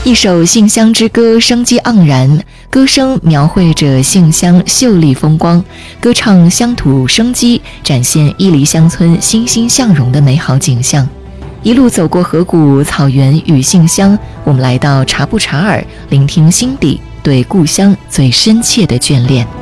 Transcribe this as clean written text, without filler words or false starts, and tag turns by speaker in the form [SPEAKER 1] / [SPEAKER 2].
[SPEAKER 1] 一首杏乡之歌，生机盎然，歌声描绘着杏乡秀丽风光，歌唱乡土生机，展现伊犁乡村欣欣向荣的美好景象。一路走过河谷、草原与杏乡，我们来到察布查尔，聆听心底对故乡最深切的眷恋。